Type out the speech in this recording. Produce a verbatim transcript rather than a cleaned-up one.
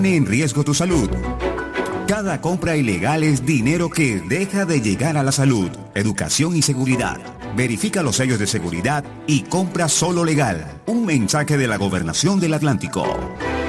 en riesgo tu salud. Cada compra ilegal es dinero que deja de llegar a la salud, educación y seguridad. Verifica los sellos de seguridad y compra solo legal. Un mensaje de la Gobernación del Atlántico.